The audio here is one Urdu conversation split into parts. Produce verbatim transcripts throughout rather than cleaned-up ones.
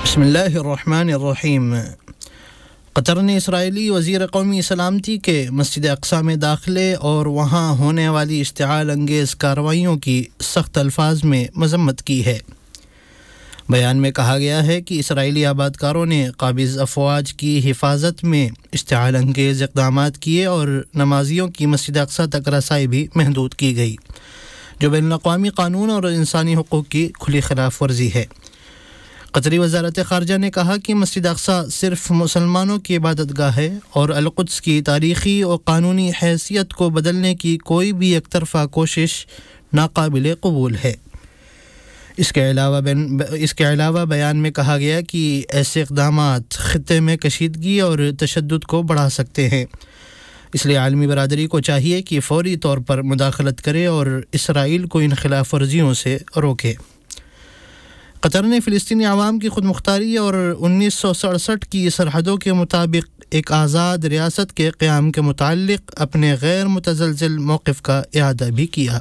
بسم اللہ الرحمن الرحیم۔ قطر نے اسرائیلی وزیر قومی سلامتی کے مسجد اقصی میں داخلے اور وہاں ہونے والی اشتعال انگیز کارروائیوں کی سخت الفاظ میں مذمت کی ہے۔ بیان میں کہا گیا ہے کہ اسرائیلی آبادکاروں نے قابض افواج کی حفاظت میں اشتعال انگیز اقدامات کیے اور نمازیوں کی مسجد اقصی تک رسائی بھی محدود کی گئی، جو بین الاقوامی قانون اور انسانی حقوق کی کھلی خلاف ورزی ہے۔ قطری وزارت خارجہ نے کہا کہ مسجد اقصی صرف مسلمانوں کی عبادت گاہ ہے اور القدس کی تاریخی اور قانونی حیثیت کو بدلنے کی کوئی بھی یک طرفہ کوشش ناقابل قبول ہے۔ اس کے علاوہ بین اس کے علاوہ بیان میں کہا گیا کہ ایسے اقدامات خطے میں کشیدگی اور تشدد کو بڑھا سکتے ہیں، اس لیے عالمی برادری کو چاہیے کہ فوری طور پر مداخلت کرے اور اسرائیل کو ان خلاف ورزیوں سے روکے۔ قطر نے فلسطینی عوام کی خود مختاری اور انیس سو سڑسٹھ کی سرحدوں کے مطابق ایک آزاد ریاست کے قیام کے متعلق اپنے غیر متزلزل موقف کا اعادہ بھی کیا۔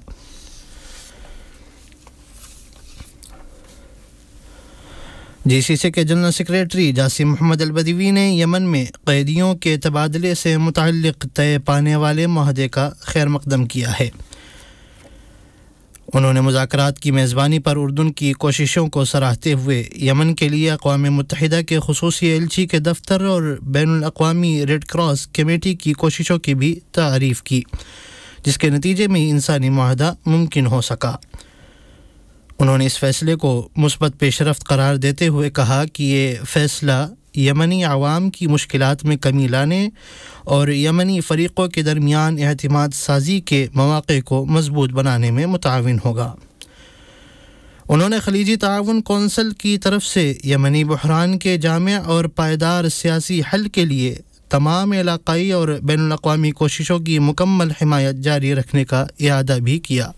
جی سی سی کے جنرل سیکریٹری جاسم محمد البدوی نے یمن میں قیدیوں کے تبادلے سے متعلق طے پانے والے معاہدے کا خیر مقدم کیا ہے۔ انہوں نے مذاکرات کی میزبانی پر اردن کی کوششوں کو سراہتے ہوئے یمن کے لیے اقوام متحدہ کے خصوصی ایلچی کے دفتر اور بین الاقوامی ریڈ کراس کمیٹی کی کوششوں کی بھی تعریف کی، جس کے نتیجے میں انسانی معاہدہ ممکن ہو سکا۔ انہوں نے اس فیصلے کو مثبت پیش رفت قرار دیتے ہوئے کہا کہ یہ فیصلہ یمنی عوام کی مشکلات میں کمی لانے اور یمنی فریقوں کے درمیان اعتماد سازی کے مواقع کو مضبوط بنانے میں متعاون ہوگا۔ انہوں نے خلیجی تعاون کونسل کی طرف سے یمنی بحران کے جامع اور پائیدار سیاسی حل کے لیے تمام علاقائی اور بین الاقوامی کوششوں کی مکمل حمایت جاری رکھنے کا اعادہ بھی کیا۔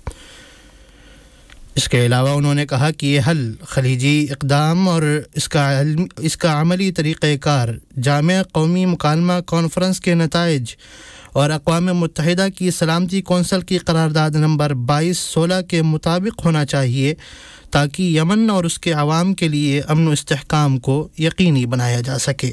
اس کے علاوہ انہوں نے کہا کہ یہ حل خلیجی اقدام اور اس کا علم اس کا عملی طریقہ کار جامع قومی مکالمہ کانفرنس کے نتائج اور اقوام متحدہ کی سلامتی کونسل کی قرارداد نمبر بائیس سولہ کے مطابق ہونا چاہیے، تاکہ یمن اور اس کے عوام کے لیے امن و استحکام کو یقینی بنایا جا سکے۔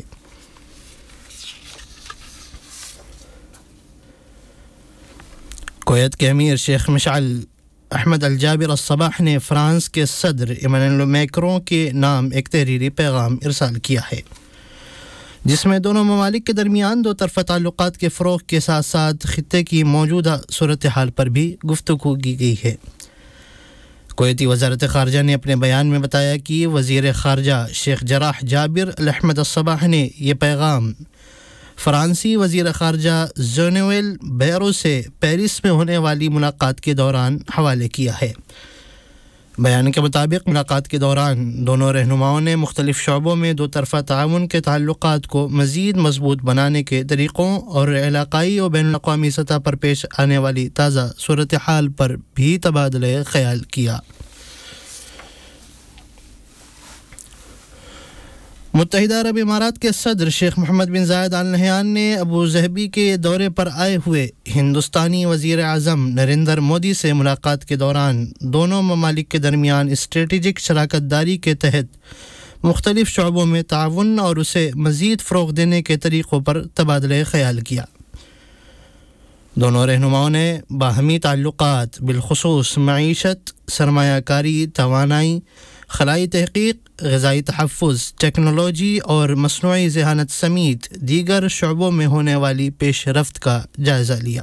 کویت کے امیر شیخ مشعل احمد الجابر الصباح نے فرانس کے صدر ایمانوئل میکروں کے نام ایک تحریری پیغام ارسال کیا ہے، جس میں دونوں ممالک کے درمیان دو طرفہ تعلقات کے فروغ کے ساتھ ساتھ خطے کی موجودہ صورتحال پر بھی گفتگو کی گئی ہے۔ کویتی وزارت خارجہ نے اپنے بیان میں بتایا کہ وزیر خارجہ شیخ جراح جابر الاحمد الصباح نے یہ پیغام فرانسی وزیر خارجہ ژانوئل بیرو سے پیرس میں ہونے والی ملاقات کے دوران حوالے کیا ہے۔ بیان کے مطابق ملاقات کے دوران دونوں رہنماؤں نے مختلف شعبوں میں دو طرفہ تعاون کے تعلقات کو مزید مضبوط بنانے کے طریقوں اور علاقائی اور بین الاقوامی سطح پر پیش آنے والی تازہ صورتحال پر بھی تبادلہ خیال کیا۔ متحدہ عرب امارات کے صدر شیخ محمد بن زائد آل نہیان نے ابو ظہبی کے دورے پر آئے ہوئے ہندوستانی وزیر اعظم نریندر مودی سے ملاقات کے دوران دونوں ممالک کے درمیان اسٹریٹجک شراکت داری کے تحت مختلف شعبوں میں تعاون اور اسے مزید فروغ دینے کے طریقوں پر تبادلہ خیال کیا۔ دونوں رہنماؤں نے باہمی تعلقات بالخصوص معیشت، سرمایہ کاری، توانائی، خلائی تحقیق، غذائی تحفظ، ٹیکنالوجی اور مصنوعی ذہانت سمیت دیگر شعبوں میں ہونے والی پیش رفت کا جائزہ لیا۔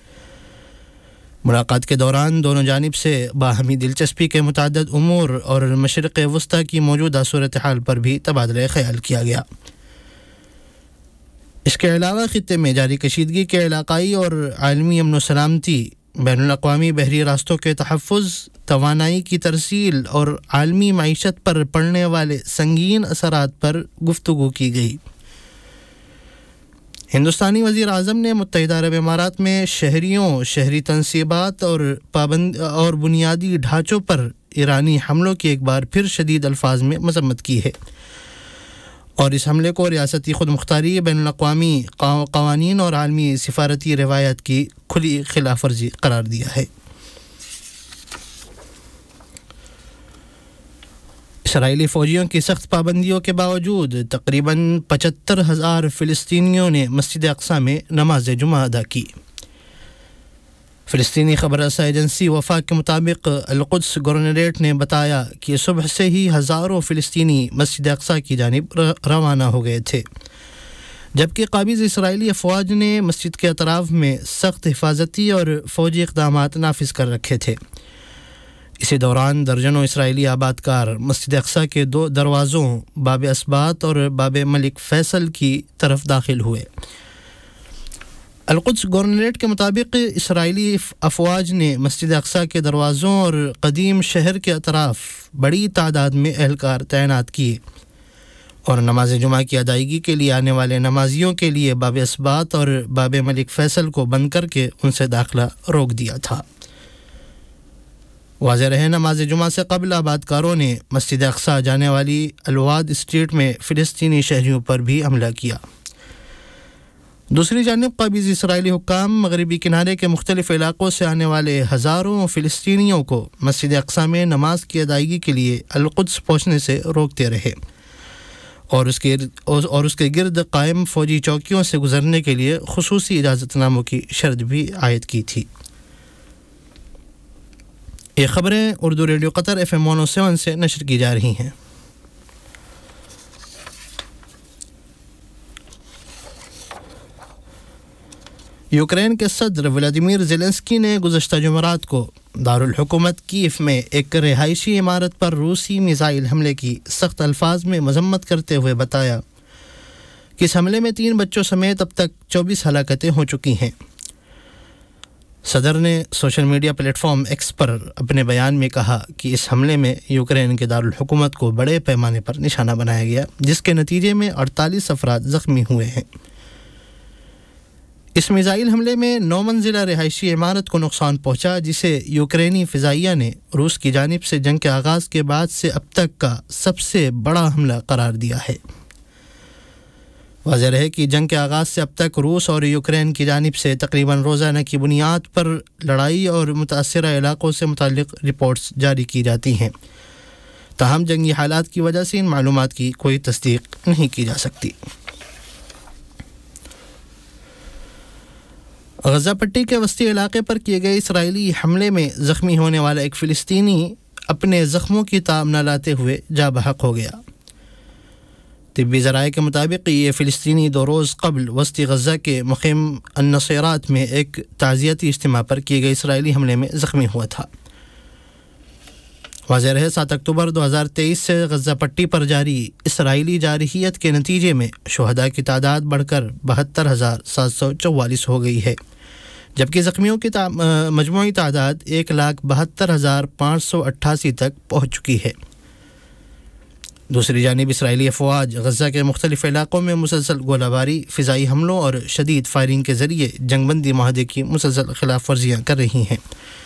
ملاقات کے دوران دونوں جانب سے باہمی دلچسپی کے متعدد امور اور مشرق وسطی کی موجودہ صورتحال پر بھی تبادلہ خیال کیا گیا۔ اس کے علاوہ خطے میں جاری کشیدگی کے علاقائی اور عالمی امن و سلامتی، بین الاقوامی بحری راستوں کے تحفظ، توانائی کی ترسیل اور عالمی معیشت پر پڑنے والے سنگین اثرات پر گفتگو کی گئی۔ ہندوستانی وزیر اعظم نے متحدہ عرب امارات میں شہریوں، شہری تنصیبات اور پابند اور بنیادی ڈھانچوں پر ایرانی حملوں کی ایک بار پھر شدید الفاظ میں مذمت کی ہے اور اس حملے کو ریاستی خود مختاری، بین الاقوامی قوانین اور عالمی سفارتی روایات کی کھلی خلاف ورزی قرار دیا ہے۔ اسرائیلی فوجیوں کی سخت پابندیوں کے باوجود تقریباً پچہتر ہزار فلسطینیوں نے مسجد اقصی میں نماز جمعہ ادا کی۔ فلسطینی خبر رساں ایجنسی وفاق کے مطابق القدس گورنریٹ نے بتایا کہ صبح سے ہی ہزاروں فلسطینی مسجد اقصی کی جانب روانہ ہو گئے تھے، جبکہ قابض اسرائیلی افواج نے مسجد کے اطراف میں سخت حفاظتی اور فوجی اقدامات نافذ کر رکھے تھے۔ اسی دوران درجنوں اسرائیلی آباد کار مسجد اقصی کے دو دروازوں باب اسبات اور باب ملک فیصل کی طرف داخل ہوئے۔ القدس گورنریٹ کے مطابق اسرائیلی افواج نے مسجد اقصی کے دروازوں اور قدیم شہر کے اطراف بڑی تعداد میں اہلکار تعینات کیے اور نماز جمعہ کی ادائیگی کے لیے آنے والے نمازیوں کے لیے باب اسبات اور باب ملک فیصل کو بند کر کے ان سے داخلہ روک دیا تھا۔ واضح رہے نماز جمعہ سے قبل آبادکاروں نے مسجد اقصی جانے والی الواد اسٹریٹ میں فلسطینی شہریوں پر بھی حملہ کیا۔ دوسری جانب قابض اسرائیلی حکام مغربی کنارے کے مختلف علاقوں سے آنے والے ہزاروں فلسطینیوں کو مسجد اقصی میں نماز کی ادائیگی کے لیے القدس پہنچنے سے روکتے رہے اور اس کے اور اس کے گرد قائم فوجی چوکیوں سے گزرنے کے لیے خصوصی اجازت ناموں کی شرط بھی عائد کی تھی۔ یہ خبریں اردو ریڈیو قطر ایف ایم ایک سو سات سے نشر کی جا رہی ہیں۔ یوکرین کے صدر ولادیمیر زیلنسکی نے گزشتہ جمعرات کو دارالحکومت کیف میں ایک رہائشی عمارت پر روسی میزائل حملے کی سخت الفاظ میں مذمت کرتے ہوئے بتایا کہ اس حملے میں تین بچوں سمیت اب تک چوبیس ہلاکتیں ہو چکی ہیں۔ صدر نے social media plate form x پر اپنے بیان میں کہا کہ اس حملے میں یوکرین کے دارالحکومت کو بڑے پیمانے پر نشانہ بنایا گیا، جس کے نتیجے میں اڑتالیس افراد زخمی ہوئے ہیں۔ اس میزائل حملے میں نو منزلہ رہائشی عمارت کو نقصان پہنچا، جسے یوکرینی فضائیہ نے روس کی جانب سے جنگ کے آغاز کے بعد سے اب تک کا سب سے بڑا حملہ قرار دیا ہے۔ واضح رہے کہ جنگ کے آغاز سے اب تک روس اور یوکرین کی جانب سے تقریباً روزانہ کی بنیاد پر لڑائی اور متاثرہ علاقوں سے متعلق رپورٹس جاری کی جاتی ہیں، تاہم جنگی حالات کی وجہ سے ان معلومات کی کوئی تصدیق نہیں کی جا سکتی۔ غزہ پٹی کے وسطی علاقے پر کیے گئے اسرائیلی حملے میں زخمی ہونے والا ایک فلسطینی اپنے زخموں کی تاب نہ لاتے ہوئے جاں بحق ہو گیا۔ طبی ذرائع کے مطابق یہ فلسطینی دو روز قبل وسطی غزہ کے مقیم النصیرات میں ایک تعزیتی اجتماع پر کیے گئے اسرائیلی حملے میں زخمی ہوا تھا۔ واضح رہے سات اکتوبر دو ہزار تیئیس سے غزہ پٹی پر جاری اسرائیلی جارحیت کے نتیجے میں شہداء کی تعداد بڑھ کر بہتر ہزار سات سو چوالیس ہو گئی ہے، جبکہ زخمیوں کی تا... مجموعی تعداد ایک لاکھ بہتر ہزار پانچ سو اٹھاسی تک پہنچ چکی ہے۔ دوسری جانب اسرائیلی افواج غزہ کے مختلف علاقوں میں مسلسل گولہ باری، فضائی حملوں اور شدید فائرنگ کے ذریعے جنگ بندی معاہدے کی مسلسل خلاف ورزیاں کر رہی ہیں۔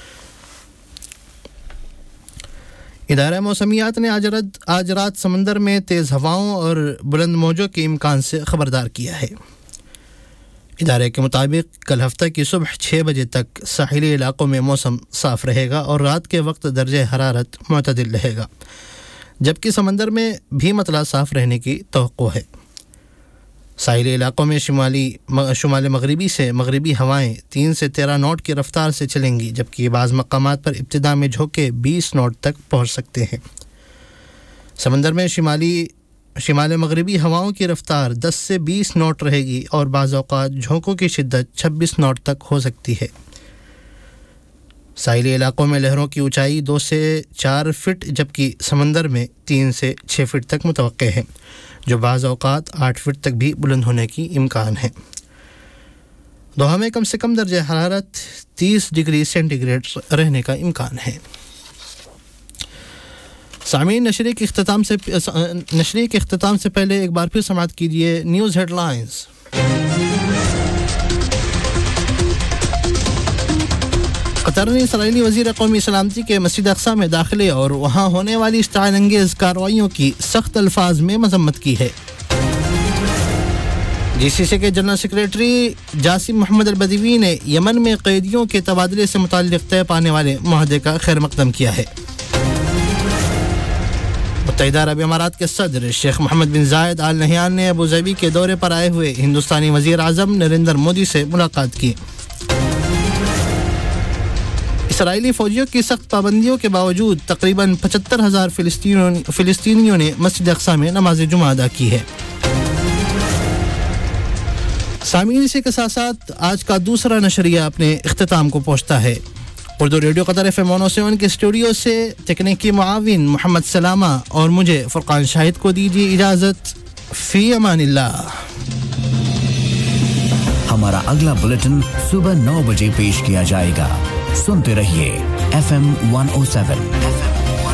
ادارہ موسمیات نے آج رات آج رات سمندر میں تیز ہواؤں اور بلند موجوں کے امکان سے خبردار کیا ہے۔ ادارے کے مطابق کل ہفتہ کی صبح چھ بجے تک ساحلی علاقوں میں موسم صاف رہے گا اور رات کے وقت درجہ حرارت معتدل رہے گا، جبکہ سمندر میں بھی مطلع صاف رہنے کی توقع ہے۔ ساحلی علاقوں میں شمالی شمال مغربی سے مغربی ہوائیں تین سے تیرہ نوٹ کی رفتار سے چلیں گی، جبکہ بعض مقامات پر ابتدا میں جھونکے بیس نوٹ تک پہنچ سکتے ہیں۔ سمندر میں شمالی شمال مغربی ہواؤں کی رفتار دس سے بیس نوٹ رہے گی اور بعض اوقات جھونکوں کی شدت چھبیس نوٹ تک ہو سکتی ہے۔ ساحلی علاقوں میں لہروں کی اونچائی دو سے چار فٹ جبکہ سمندر میں تین سے چھ فٹ تک متوقع ہے، جو بعض اوقات آٹھ فٹ تک بھی بلند ہونے کی امکان ہے۔ دوحہ میں کم سے کم درجہ حرارت تیس ڈگری سینٹی گریڈ رہنے کا امکان ہے۔ سامعین، نشریے کے اختتام سے نشریے کے اختتام سے پہلے ایک بار پھر سماعت کیجیے نیوز ہیڈ لائنز۔ قطر نے اسرائیلی وزیر قومی سلامتی کے مسجد اقصی میں داخلے اور وہاں ہونے والی اشتعال انگیز کارروائیوں کی سخت الفاظ میں مذمت کی ہے۔ جی سی سی کے جنرل سیکریٹری جاسم محمد البدوی نے یمن میں قیدیوں کے تبادلے سے متعلق طے پانے والے معاہدے کا خیر مقدم کیا ہے۔ متحدہ عرب امارات کے صدر شیخ محمد بن زائد آل نہیان نے ابوظہبی کے دورے پر آئے ہوئے ہندوستانی وزیر اعظم نریندر مودی سے ملاقات کی۔ اسرائیلی فوجیوں کی سخت پابندیوں کے باوجود تقریباً پچہتر ہزار فلسطینیوں نے مسجد اقصی میں نماز جمعہ ادا کی ہے۔ سامعین، اسی کے ساتھ ساتھ آج کا دوسرا نشریہ اپنے اختتام کو پہنچتا ہے۔ اردو ریڈیو قطر ایف ایم ایک سو سات کے اسٹوڈیو سے تکنیکی معاون محمد سلامہ اور مجھے فرقان شاہد کو دیجیے اجازت۔ فی امان اللہ۔ ہمارا اگلا بلیٹن صبح نو بجے پیش کیا جائے گا۔ سنتے رہیے ایف ایم ایک سو سات۔